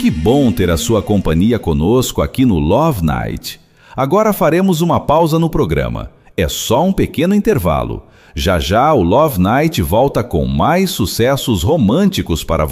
Que bom ter a sua companhia conosco aqui no Love Night. Agora faremos uma pausa no programa. É só um pequeno intervalo. Já já o Love Night volta com mais sucessos românticos para